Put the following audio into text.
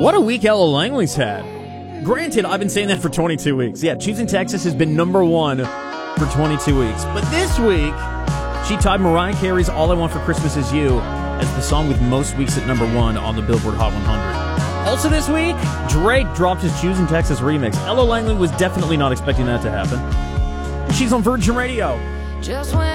What a week Ella Langley's had. Granted, I've been saying that for 22 weeks. Yeah, Choosing Texas has been number one for 22 weeks. But this week, she tied Mariah Carey's All I Want for Christmas Is You as the song with most weeks at number one on the Billboard Hot 100. Also this week, Drake dropped his Choosing Texas remix. Ella Langley was definitely not expecting that to happen. She's on Virgin Radio.